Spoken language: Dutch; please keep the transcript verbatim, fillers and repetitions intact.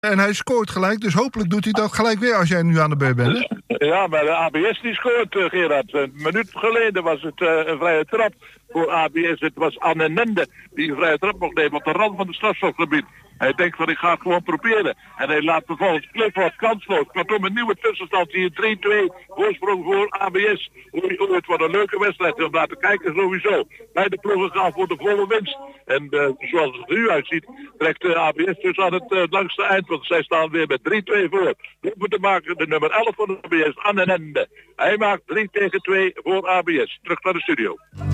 En hij scoort gelijk, dus hopelijk doet hij dat gelijk weer als jij nu aan de beurt bent. Hè? Ja, maar de A B S die scoort, uh, Gerard. Een minuut geleden was het uh, een vrije trap voor A B S. Het was Anne Nende die een vrije trap mocht nemen op de rand van het strafschopgebied. Hij denkt van ik ga het gewoon proberen. En hij laat vervolgens Clifford kansloos. Kortom een nieuwe tussenstand hier. drie twee voorsprong voor A B S. Oei, oei, het wordt een leuke wedstrijd. Om naar te kijken sowieso. Beide ploegen gaan voor de volle winst. En uh, zoals het er nu uitziet, trekt de A B S dus aan het uh, langste eind. Want zij staan weer met drie twee voor. Hoeven te maken de nummer elf van de A B S, Anne Nende. Hij maakt drie tegen twee voor A B S. Terug naar de studio.